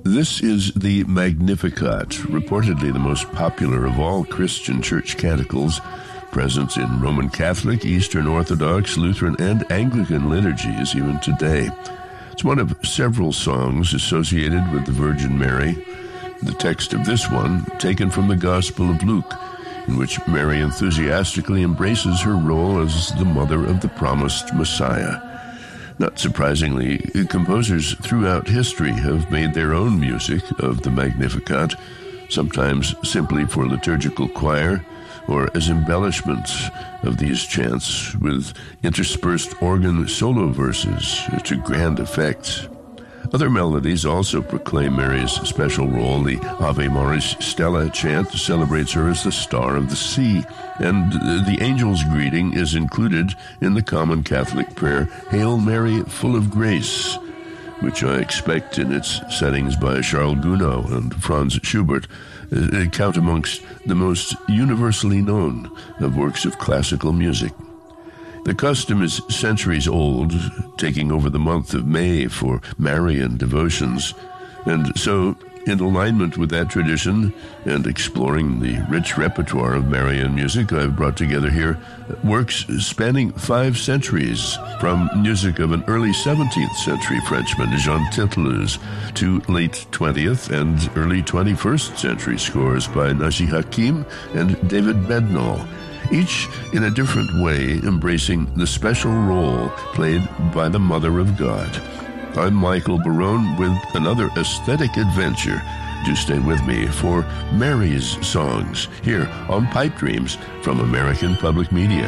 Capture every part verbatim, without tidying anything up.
This is the Magnificat, reportedly the most popular of all Christian church canticles, present in Roman Catholic, Eastern Orthodox, Lutheran, and Anglican liturgies even today. It's one of several songs associated with the Virgin Mary. The text of this one, taken from the Gospel of Luke, in which Mary enthusiastically embraces her role as the mother of the promised Messiah. Not surprisingly, composers throughout history have made their own music of the Magnificat, sometimes simply for liturgical choir, or as embellishments of these chants with interspersed organ solo verses to grand effect. Other melodies also proclaim Mary's special role. The Ave Maris Stella chant celebrates her as the star of the sea, and the angel's greeting is included in the common Catholic prayer, Hail Mary, full of grace, which I expect in its settings by Charles Gounod and Franz Schubert uh, count amongst the most universally known of works of classical music. The custom is centuries old, taking over the month of May for Marian devotions, and so, in alignment with that tradition and exploring the rich repertoire of Marian music, I've brought together here works spanning five centuries, from music of an early seventeenth century Frenchman, Jean Tintelus, to late twentieth and early twenty-first century scores by Naji Hakim and David Bednall, each in a different way embracing the special role played by the Mother of God. I'm Michael Barone with another aesthetic adventure. Do stay with me for Mary's Songs here on Pipe Dreams from American Public Media.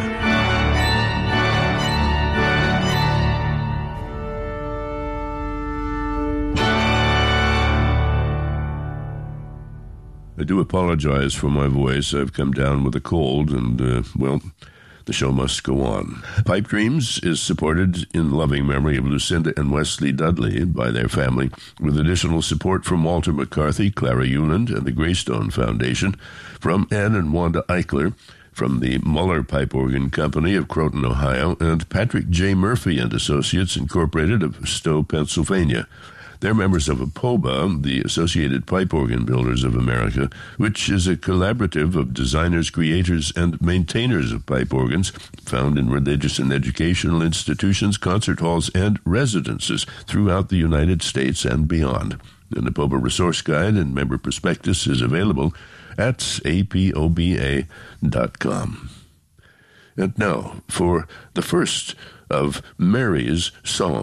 I do apologize for my voice. I've come down with a cold and, uh, well, the show must go on. Pipe Dreams is supported in loving memory of Lucinda and Wesley Dudley by their family, with additional support from Walter McCarthy, Clara Euland, and the Greystone Foundation, from Ann and Wanda Eichler, from the Muller Pipe Organ Company of Croton, Ohio, and Patrick J. Murphy and Associates, Incorporated of Stowe, Pennsylvania. They're members of APOBA, the Associated Pipe Organ Builders of America, which is a collaborative of designers, creators, and maintainers of pipe organs found in religious and educational institutions, concert halls, and residences throughout the United States and beyond. An APOBA resource guide and member prospectus is available at A P O B A dot com. And now, for the first of Mary's Songs.